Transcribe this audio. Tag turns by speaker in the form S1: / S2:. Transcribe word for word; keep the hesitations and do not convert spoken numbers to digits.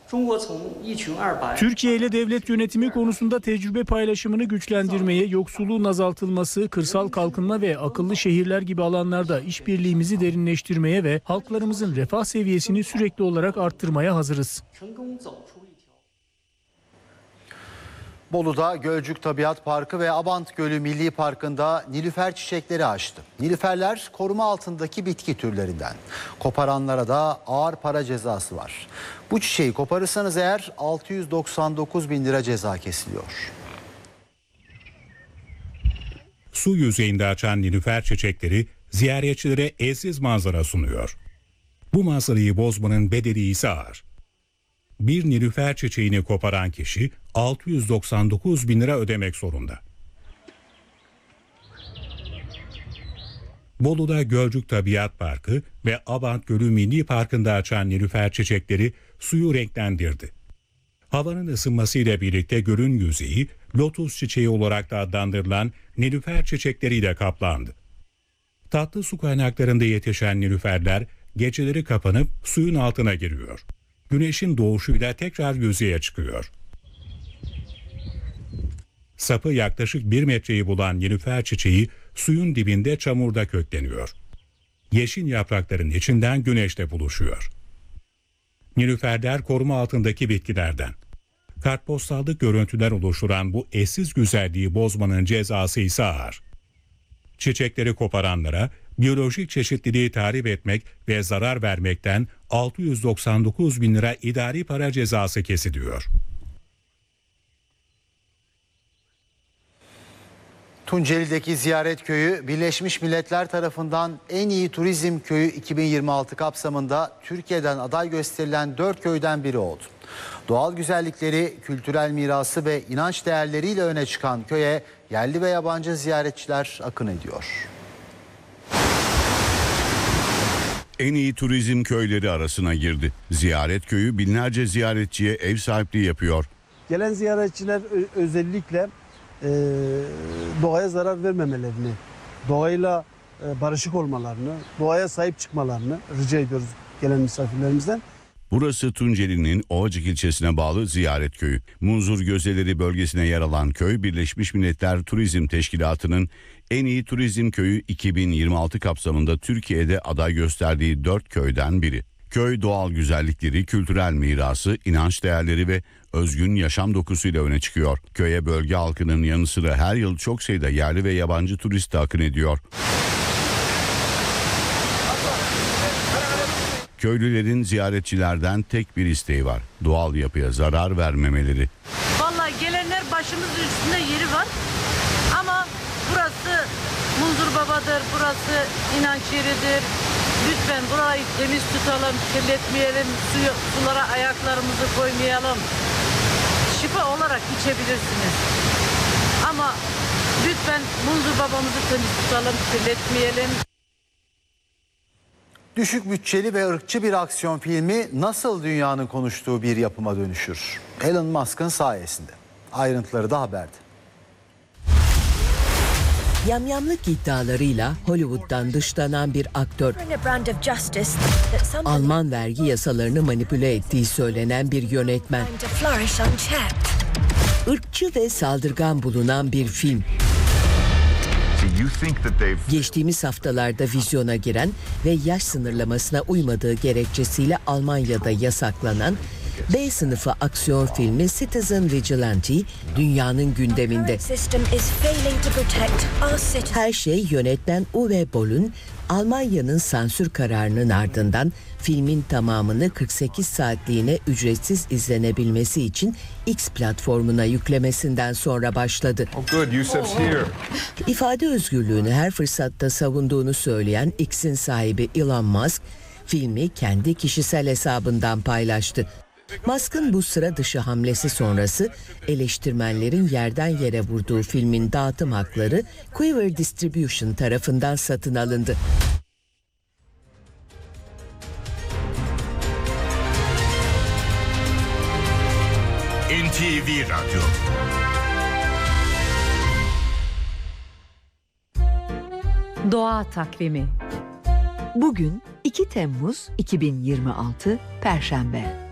S1: Türkiye ile devlet yönetimi konusunda tecrübe paylaşımını güçlendirmeye, yoksulluğun azaltılması, kırsal kalkınma ve akıllı şehirler gibi alanlarda işbirliğimizi derinleştirmeye ve halklarımızın refah seviyesini sürekli olarak arttırmaya hazırız.
S2: Bolu'da Gölcük Tabiat Parkı ve Abant Gölü Milli Parkı'nda nilüfer çiçekleri açtı. Nilüferler koruma altındaki bitki türlerinden. Koparanlara da ağır para cezası var. Bu çiçeği koparırsanız eğer altı yüz doksan dokuz bin lira ceza kesiliyor.
S3: Su yüzeyinde açan nilüfer çiçekleri ziyaretçilere eşsiz manzara sunuyor. Bu manzarayı bozmanın bedeli ise ağır. Bir nilüfer çiçeğini koparan kişi altı yüz doksan dokuz bin lira ödemek zorunda. Bolu'da Gölcük Tabiat Parkı ve Abant Gölü Milli Parkı'nda açan nilüfer çiçekleri suyu renklendirdi. Havanın ısınmasıyla birlikte gölün yüzeyi lotus çiçeği olarak da adlandırılan nilüfer çiçekleriyle kaplandı. Tatlı su kaynaklarında yetişen nilüferler geceleri kapanıp suyun altına giriyor. Güneşin doğuşuyla tekrar yüzeye çıkıyor. Sapı yaklaşık bir metreyi bulan nilüfer çiçeği suyun dibinde çamurda kökleniyor. Yeşil yaprakların içinden güneşle buluşuyor. Nilüferler koruma altındaki bitkilerden. Kartpostallık görüntüler oluşturan bu eşsiz güzelliği bozmanın cezası ise ağır. Çiçekleri koparanlara biyolojik çeşitliliği tahrip etmek ve zarar vermekten altı yüz doksan dokuz bin lira idari para cezası kesiliyor.
S2: Tunceli'deki Ziyaret Köyü Birleşmiş Milletler tarafından en iyi turizm köyü iki bin yirmi altı kapsamında Türkiye'den aday gösterilen dört köyden biri oldu. Doğal güzellikleri, kültürel mirası ve inanç değerleriyle öne çıkan köye yerli ve yabancı ziyaretçiler akın ediyor.
S4: En iyi turizm köyleri arasına girdi. Ziyaret Köyü binlerce ziyaretçiye ev sahipliği yapıyor.
S5: Gelen ziyaretçiler özellikle e, doğaya zarar vermemelerini, doğayla e, barışık olmalarını, doğaya sahip çıkmalarını rica ediyoruz gelen misafirlerimizden.
S4: Burası Tunceli'nin Ovacık ilçesine bağlı Ziyaret Köyü. Munzur Gözeleri bölgesine yer alan köy, Birleşmiş Milletler Turizm Teşkilatı'nın en iyi turizm köyü iki bin yirmi altı kapsamında Türkiye'de aday gösterdiği dört köyden biri. Köy doğal güzellikleri, kültürel mirası, inanç değerleri ve özgün yaşam dokusuyla öne çıkıyor. Köye bölge halkının yanı sıra her yıl çok sayıda yerli ve yabancı turist de akın ediyor. Köylülerin ziyaretçilerden tek bir isteği var. Doğal yapıya zarar vermemeleri.
S6: Vallahi gelenler başımızın üstünde yeri var. Ama burası Munzur Baba'dır, burası inanç yeridir. Lütfen burayı temiz tutalım, kirletmeyelim, suyu, sulara ayaklarımızı koymayalım. Şifa olarak içebilirsiniz. Ama lütfen Munzur Baba'mızı temiz tutalım, kirletmeyelim.
S2: Düşük bütçeli ve ırkçı bir aksiyon filmi nasıl dünyanın konuştuğu bir yapıma dönüşür? Elon Musk'ın sayesinde. Ayrıntıları da haberde.
S7: Yamyamlık iddialarıyla Hollywood'dan dışlanan bir aktör, Alman vergi yasalarını manipüle ettiği söylenen bir yönetmen, ırkçı ve saldırgan bulunan bir film. Geçtiğimiz haftalarda vizyona giren ve yaş sınırlamasına uymadığı gerekçesiyle Almanya'da yasaklanan B sınıfı aksiyon filmi Citizen Vigilante dünyanın gündeminde. Her şey yönetmen Uwe Boll'un Almanya'nın sansür kararının ardından filmin tamamını kırk sekiz saatliğine ücretsiz izlenebilmesi için X platformuna yüklemesinden sonra başladı.
S8: Oh good, Yusuf's here.
S7: İfade özgürlüğünü her fırsatta savunduğunu söyleyen X'in sahibi Elon Musk, filmi kendi kişisel hesabından paylaştı. Musk'ın bu sıra dışı hamlesi sonrası eleştirmenlerin yerden yere vurduğu filmin dağıtım hakları Quiver Distribution tarafından satın alındı.
S9: N T V Radyo.
S10: Doğa Takvimi. Bugün iki Temmuz iki bin yirmi altı Perşembe.